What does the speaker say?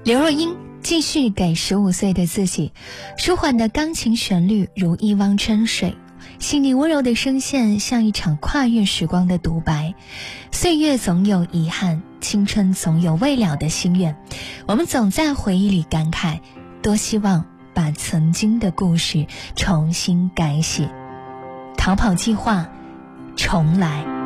刘若英继续给15岁的自己，舒缓的钢琴旋律如一汪春水，细腻温柔的声线像一场跨越时光的独白。岁月总有遗憾，青春总有未了的心愿，我们总在回忆里感慨，多希望把曾经的故事重新改写。逃跑计划重来。